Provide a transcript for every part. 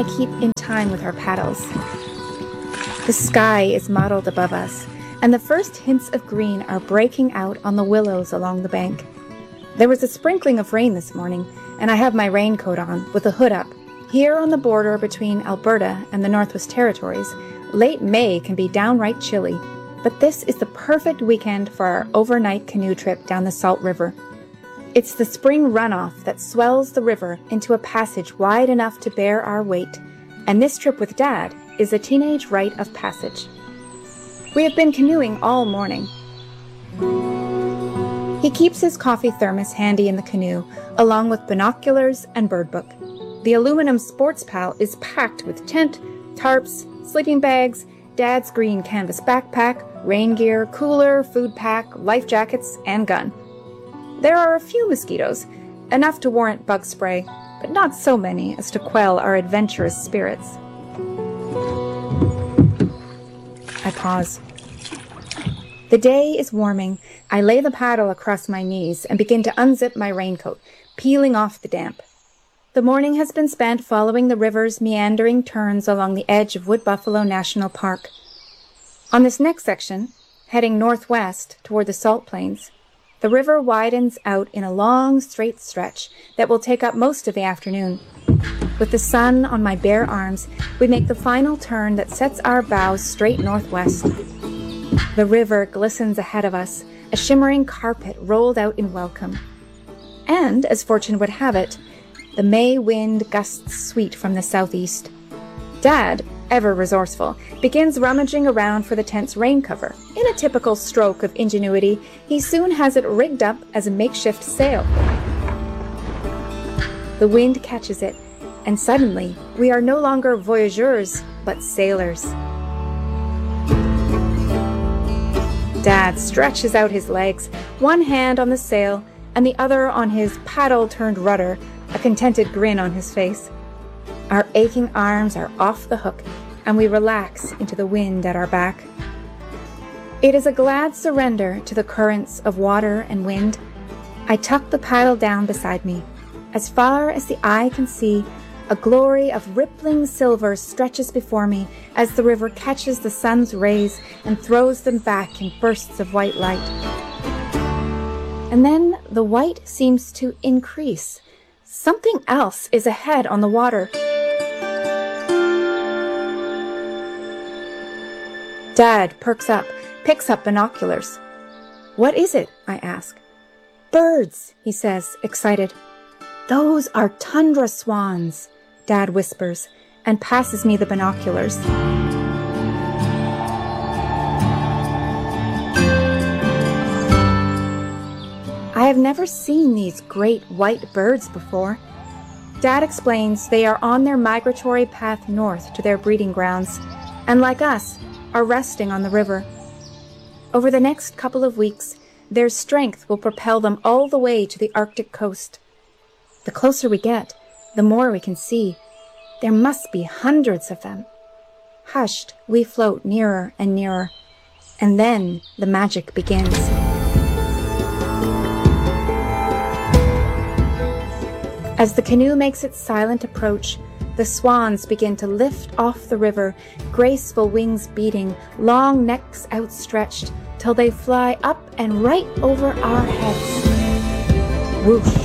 I keep in time with our paddles. The sky is mottled above us, and the first hints of green are breaking out on the willows along the bank. There was a sprinkling of rain this morning, and I have my raincoat on, with the hood up. Here on the border between Alberta and the Northwest Territories, late May can be downright chilly, but this is the perfect weekend for our overnight canoe trip down the Salt River. It's the spring runoff that swells the river into a passage wide enough to bear our weight, and this trip with Dad is a teenage rite of passage. We have been canoeing all morning. He keeps his coffee thermos handy in the canoe, along with binoculars and bird book. The aluminum sports pal is packed with tent, tarps, sleeping bags, Dad's green canvas backpack, rain gear, cooler, food pack, life jackets, and gun. There are a few mosquitoes, enough to warrant bug spray, but not so many as to quell our adventurous spirits. I pause. The day is warming. I lay the paddle across my knees and begin to unzip my raincoat, peeling off the damp. The morning has been spent following the river's meandering turns along the edge of Wood Buffalo National Park. On this next section, heading northwest toward the Salt Plains, the river widens out in a long, straight stretch that will take up most of the afternoon. With the sun on my bare arms, we make the final turn that sets our bows straight northwest. The river glistens ahead of us, a shimmering carpet rolled out in welcome. And, as fortune would have it, the May wind gusts sweet from the southeast. Dad, ever resourceful, begins rummaging around for the tent's rain cover. In a typical stroke of ingenuity, he soon has it rigged up as a makeshift sail. The wind catches it, and suddenly we are no longer voyageurs, but sailors. Dad stretches out his legs, one hand on the sail and the other on his paddle-turned-rudder, a contented grin on his face. Our aching arms are off the hook, and we relax into the wind at our back. It is a glad surrender to the currents of water and wind. I tuck the paddle down beside me. As far as the eye can see, a glory of rippling silver stretches before me as the river catches the sun's rays and throws them back in bursts of white light. And then the white seems to increase. Something else is ahead on the water. Dad perks up, picks up binoculars. "What is it?" I ask. "Birds," he says, excited. "Those are tundra swans," Dad whispers, and passes me the binoculars. I have never seen these great white birds before. Dad explains they are on their migratory path north to their breeding grounds, and like us, are resting on the river. Over the next couple of weeks, their strength will propel them all the way to the Arctic coast. The closer we get, the more we can see. There must be hundreds of them. Hushed, we float nearer and nearer, and then the magic begins. As the canoe makes its silent approach, the swans begin to lift off the river, graceful wings beating, long necks outstretched, till they fly up and right over our heads. Whoosh!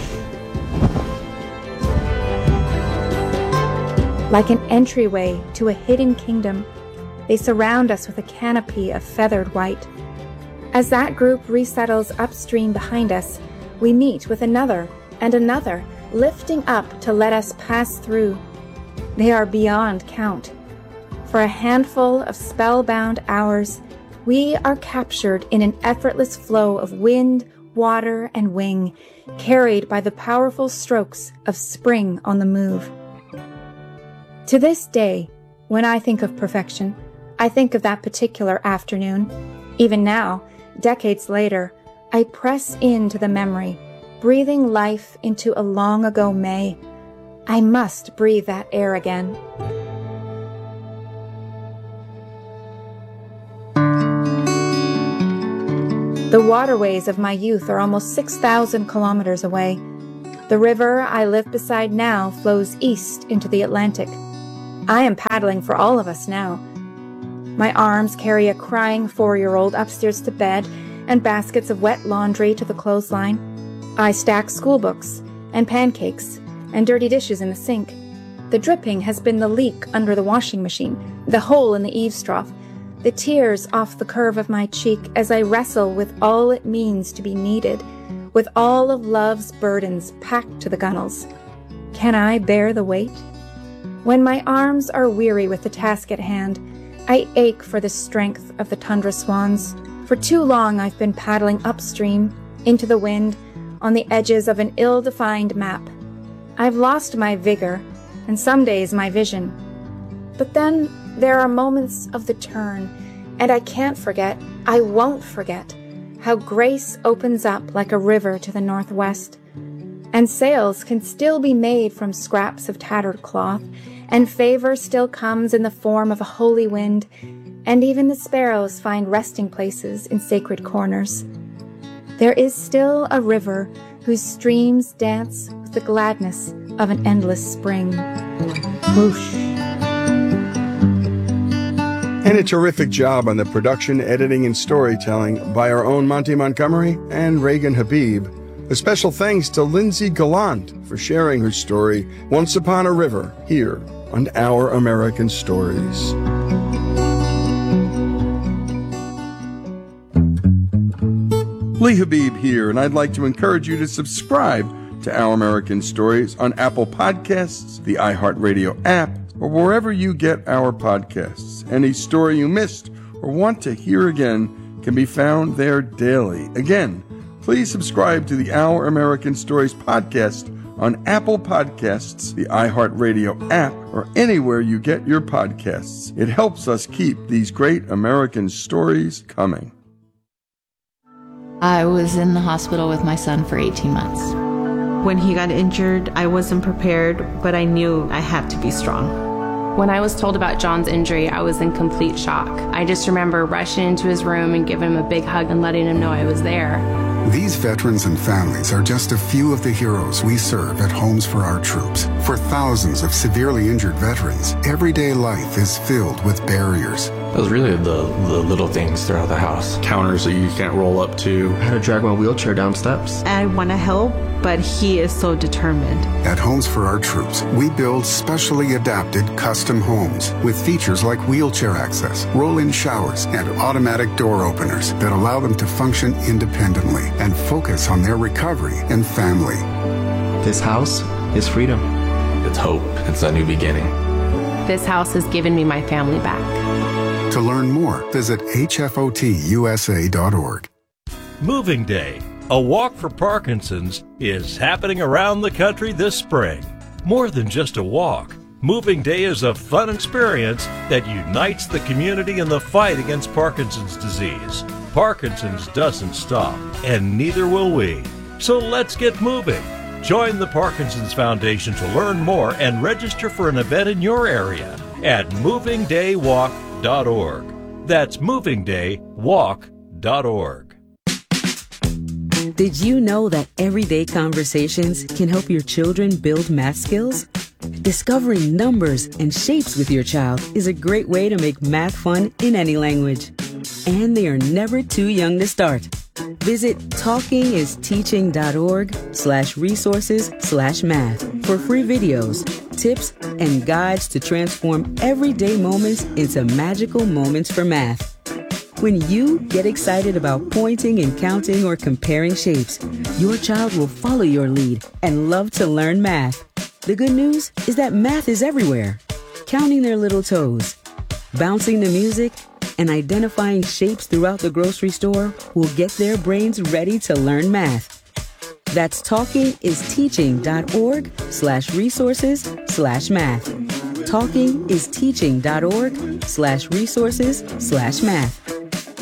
Like an entryway to a hidden kingdom, they surround us with a canopy of feathered white. As that group resettles upstream behind us, we meet with another and another, lifting up to let us pass through. They are beyond count. For a handful of spellbound hours, we are captured in an effortless flow of wind, water, and wing, carried by the powerful strokes of spring on the move. To this day, when I think of perfection, I think of that particular afternoon. Even now, decades later, I press into the memory, breathing life into a long ago May. I must breathe that air again. The waterways of my youth are almost 6,000 kilometers away. The river I live beside now flows east into the Atlantic. I am paddling for all of us now. My arms carry a crying 4-year-old upstairs to bed and baskets of wet laundry to the clothesline. I stack school books and pancakes and dirty dishes in the sink. The dripping has been the leak under the washing machine, the hole in the eaves trough, the tears off the curve of my cheek as I wrestle with all it means to be needed, with all of love's burdens packed to the gunwales. Can I bear the weight? When my arms are weary with the task at hand, I ache for the strength of the tundra swans. For too long I've been paddling upstream, into the wind, on the edges of an ill-defined map. I've lost my vigor, and some days my vision. But then there are moments of the turn, and I can't forget, I won't forget, how grace opens up like a river to the northwest, and sails can still be made from scraps of tattered cloth, and favor still comes in the form of a holy wind, and even the sparrows find resting places in sacred corners. There is still a river whose streams dance with the gladness of an endless spring. Whoosh. And a terrific job on the production, editing, and storytelling by our own Monty Montgomery and Reagan Habib. A special thanks to Lindsay Gallant for sharing her story, Once Upon a River, here on Our American Stories. Lee Habib here, and I'd like to encourage you to subscribe to Our American Stories on Apple Podcasts, the iHeartRadio app, or wherever you get our podcasts. Any story you missed or want to hear again can be found there daily. Again, please subscribe to the Our American Stories podcast on Apple Podcasts, the iHeartRadio app, or anywhere you get your podcasts. It helps us keep these great American stories coming. I was in the hospital with my son for 18 months. When he got injured, I wasn't prepared, but I knew I had to be strong. When I was told about John's injury, I was in complete shock. I just remember rushing into his room and giving him a big hug and letting him know I was there. These veterans and families are just a few of the heroes we serve at Homes for Our Troops. For thousands of severely injured veterans, everyday life is filled with barriers. It was really the little things throughout the house. Counters that you can't roll up to. I had to drag my wheelchair down steps. I want to help, but he is so determined. At Homes for Our Troops, we build specially adapted custom homes with features like wheelchair access, roll-in showers, and automatic door openers that allow them to function independently and focus on their recovery and family. This house is freedom. It's hope. It's a new beginning. This house has given me my family back. To learn more, visit hfotusa.org. Moving Day, a walk for Parkinson's, is happening around the country this spring. More than just a walk, Moving Day is a fun experience that unites the community in the fight against Parkinson's disease. Parkinson's doesn't stop, and neither will we. So let's get moving. Join the Parkinson's Foundation to learn more and register for an event in your area at movingdaywalk.org. That's movingdaywalk.org. Did you know that everyday conversations can help your children build math skills? Discovering numbers and shapes with your child is a great way to make math fun in any language. And they are never too young to start. Visit talkingisteaching.org/resources/math for free videos, tips, and guides to transform everyday moments into magical moments for math. When you get excited about pointing and counting or comparing shapes, your child will follow your lead and love to learn math. The good news is that math is everywhere. Counting their little toes, bouncing the music, and identifying shapes throughout the grocery store will get their brains ready to learn math. That's talkingisteaching.org/resources/math. talkingisteaching.org/resources/math.